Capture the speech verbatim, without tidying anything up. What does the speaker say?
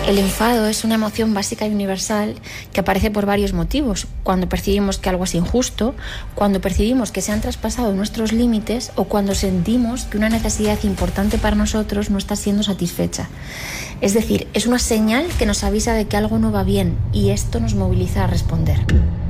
El enfado es una emoción básica y universal que aparece por varios motivos. Cuando percibimos que algo es injusto, cuando percibimos que se han traspasado nuestros límites o cuando sentimos que una necesidad importante para nosotros no está siendo satisfecha. Es decir, es una señal que nos avisa de que algo no va bien y esto nos moviliza a responder.